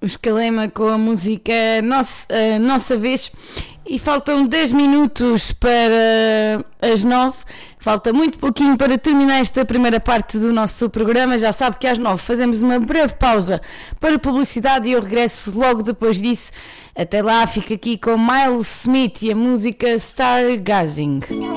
Os Calema com a música Nossa Vez. E faltam 10 minutos para as 9. Falta muito pouquinho para terminar esta primeira parte do nosso programa. Já sabe que às 9 fazemos uma breve pausa para publicidade e eu regresso logo depois disso. Até lá, fica aqui com Miles Smith e a música Stargazing.